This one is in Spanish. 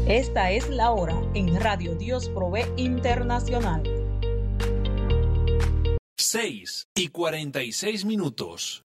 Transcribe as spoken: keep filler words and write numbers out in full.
Esta es la hora en Radio Dios Provee Internacional. seis y cuarenta y seis minutos.